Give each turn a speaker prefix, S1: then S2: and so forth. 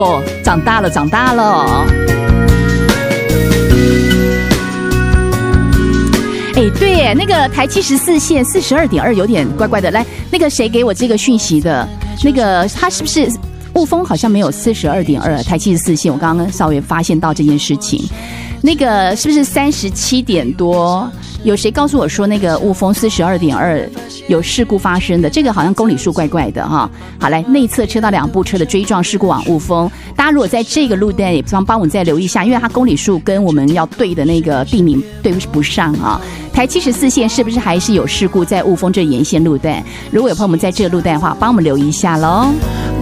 S1: 哦，长大了，长大了。哎，对耶，那个台74线42.2有点怪怪的。来，那个谁给我这个讯息的？那个他是不是雾峰好像没有42.2台74线？我刚刚稍微发现到这件事情。那个是不是37点多？有谁告诉我说那个雾峰42.2有事故发生的？这个好像公里数怪怪的哈。好，来，内侧车道2部车的追撞事故往雾峰，大家如果在这个路段也帮我们再留意一下，因为它公里数跟我们要对的那个地名对不上啊。台74线是不是还是有事故在雾峰这沿线路段？如果有朋友们在这个路段的话，帮我们留意一下喽。